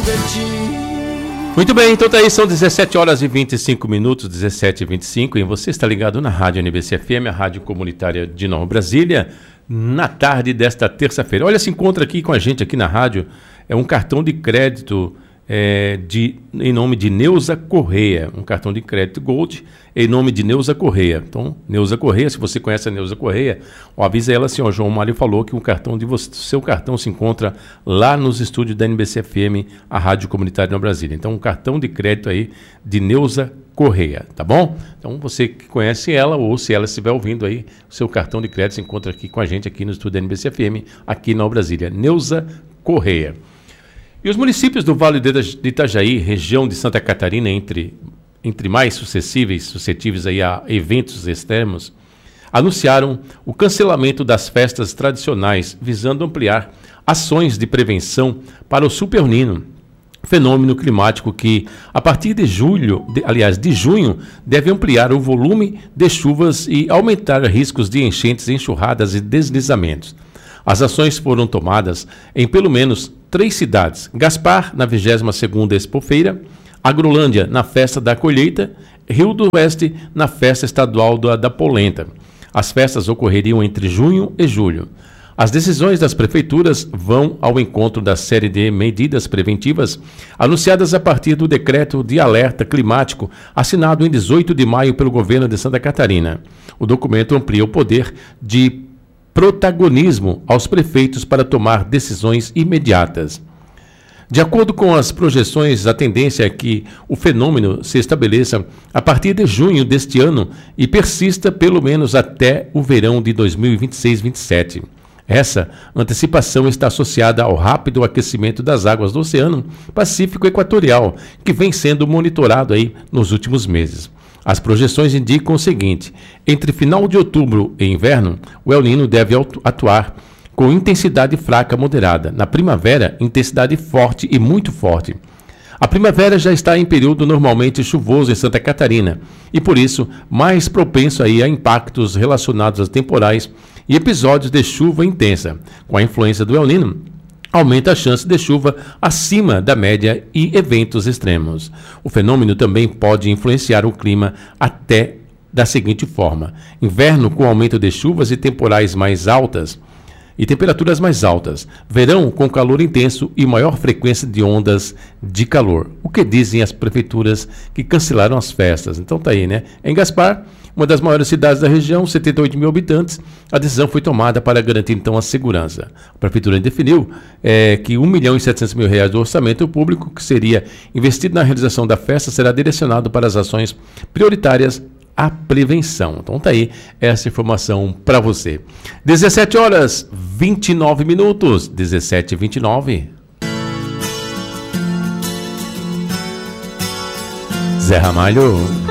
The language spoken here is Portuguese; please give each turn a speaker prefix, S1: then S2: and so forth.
S1: Muito bem, então tá aí, são 17 horas e 25 minutos, 17h25, e você está ligado na Rádio NBC FM, a Rádio Comunitária de Nova Brasília, na tarde desta terça-feira. Olha, se encontra aqui com a gente aqui na rádio, um cartão de crédito em nome de Neuza Correia, um cartão de crédito Gold em nome de Neuza Correia. Então, Neuza Correia, se você conhece a Neuza Correia, avisa ela assim, João Mário falou que seu cartão se encontra lá nos estúdios da NBC FM, a Rádio Comunitária de Nova Brasília. Então, um cartão de crédito aí de Neuza Correia, tá bom? Então, você que conhece ela, ou se ela estiver ouvindo aí, o seu cartão de crédito se encontra aqui com a gente, aqui no estúdio da NBC FM, aqui na Nova Brasília. Neuza Correia. E os municípios do Vale de Itajaí, região de Santa Catarina, entre mais suscetíveis aí a eventos extremos, anunciaram o cancelamento das festas tradicionais, visando ampliar ações de prevenção para o Super Nino, fenômeno climático que, a partir de junho, deve ampliar o volume de chuvas e aumentar riscos de enchentes, enxurradas e deslizamentos. As ações foram tomadas em pelo menos 3 cidades: Gaspar, na 22ª Expofeira, Agrolândia, na Festa da Colheita, Rio do Oeste, na Festa Estadual da Polenta. As festas ocorreriam entre junho e julho. As decisões das prefeituras vão ao encontro da série de medidas preventivas anunciadas a partir do decreto de alerta climático assinado em 18 de maio pelo governo de Santa Catarina. O documento amplia o poder de protagonismo aos prefeitos para tomar decisões imediatas. De acordo com as projeções, a tendência é que o fenômeno se estabeleça a partir de junho deste ano e persista pelo menos até o verão de 2026-27. Essa antecipação está associada ao rápido aquecimento das águas do Oceano Pacífico Equatorial, que vem sendo monitorado aí nos últimos meses. As projeções indicam o seguinte: entre final de outubro e inverno, o El Niño deve atuar com intensidade fraca moderada. Na primavera, intensidade forte e muito forte. A primavera já está em período normalmente chuvoso em Santa Catarina e, por isso, mais propenso aí a impactos relacionados a temporais e episódios de chuva intensa. Com a influência do El Niño, aumenta a chance de chuva acima da média e eventos extremos. O fenômeno também pode influenciar o clima até da seguinte forma: inverno com aumento de chuvas e temporais mais altas e temperaturas mais altas, verão com calor intenso e maior frequência de ondas de calor. O que dizem as prefeituras que cancelaram as festas? Então tá aí, né? Em Gaspar, uma das maiores cidades da região, 78 mil habitantes, a decisão foi tomada para garantir então a segurança. A prefeitura definiu que R$1.700.000 do orçamento público que seria investido na realização da festa será direcionado para as ações prioritárias à prevenção. Então tá aí essa informação para você. 17 horas 29 minutos, 17h29. Zé Ramalho.